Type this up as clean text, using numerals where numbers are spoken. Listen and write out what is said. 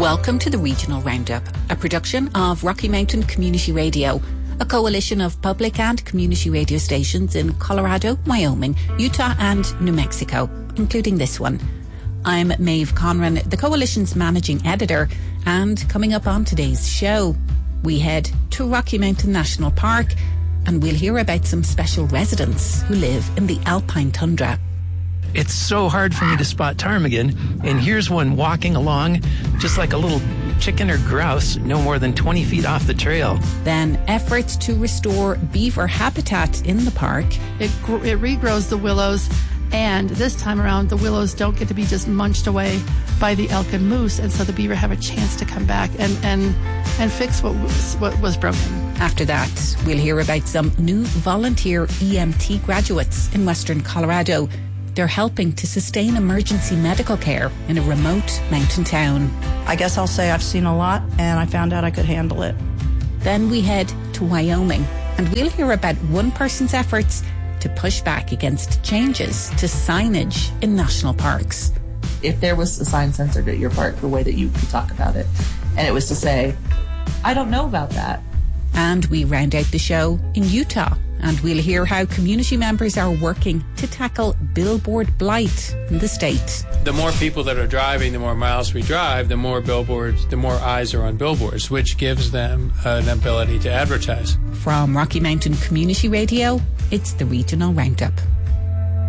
Welcome to the Regional Roundup, a production of Rocky Mountain Community Radio, a coalition of public and community radio stations in Colorado, Wyoming, Utah and New Mexico, including this one. I'm Maeve Conran, the coalition's managing editor, and coming up on today's show, we head to Rocky Mountain National Park and we'll hear about some special residents who live in the alpine tundra. It's so hard for me to spot ptarmigan, and here's one walking along just like a little chicken or grouse, no more than 20 feet off the trail. Then efforts to restore beaver habitat in the park. It regrows the willows, and this time around the willows don't get to be just munched away by the elk and moose, and so the beaver have a chance to come back and fix what was broken. After that, we'll hear about some new volunteer EMT graduates in Western Colorado. They're helping to sustain emergency medical care in a remote mountain town. I guess I'll say I've seen a lot, and I found out I could handle it. Then we head to Wyoming, and we'll hear about one person's efforts to push back against changes to signage in national parks. If there was a sign censored at your park, the way that you could talk about it, and it was to say, I don't know about that. And we round out the show in Utah, and we'll hear how community members are working to tackle billboard blight in the state. The more people that are driving, the more miles we drive, the more billboards, the more eyes are on billboards, which gives them an ability to advertise. From Rocky Mountain Community Radio, it's the Regional Roundup.